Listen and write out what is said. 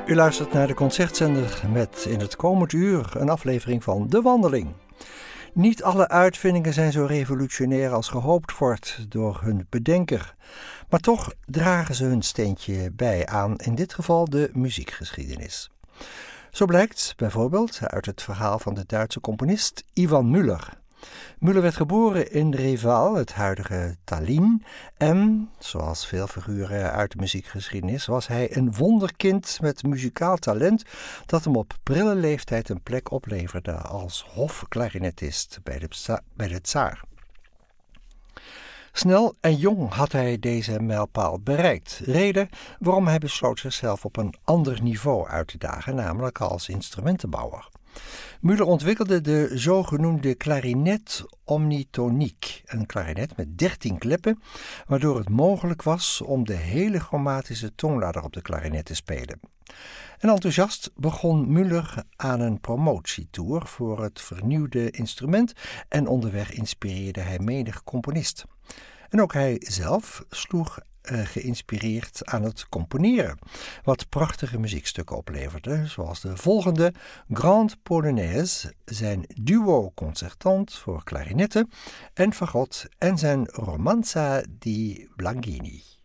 U luistert naar de Concertzender met in het komend uur een aflevering van De Wandeling. Niet alle uitvindingen zijn zo revolutionair als gehoopt wordt door hun bedenker. Maar toch dragen ze hun steentje bij aan, in dit geval de muziekgeschiedenis. Zo blijkt bijvoorbeeld uit het verhaal van de Duitse componist Ivan Müller. Müller werd geboren in Reval, het huidige Tallinn, en, zoals veel figuren uit de muziekgeschiedenis, was hij een wonderkind met muzikaal talent dat hem op prille leeftijd een plek opleverde als hofklarinetist bij de tsaar. Snel en jong had hij deze mijlpaal bereikt, reden waarom hij besloot zichzelf op een ander niveau uit te dagen, namelijk als instrumentenbouwer. Müller ontwikkelde de zogenoemde klarinet omnitoniek, een klarinet met 13 kleppen, waardoor het mogelijk was om de hele chromatische toonladder op de klarinet te spelen. En enthousiast begon Müller aan een promotietour voor het vernieuwde instrument en onderweg inspireerde hij menig componist. En ook hij zelf sloeg geïnspireerd aan het componeren, wat prachtige muziekstukken opleverde, zoals de volgende Grande Polonaise, zijn duo concertant voor klarinetten en fagot en zijn Romanza di Blanchini.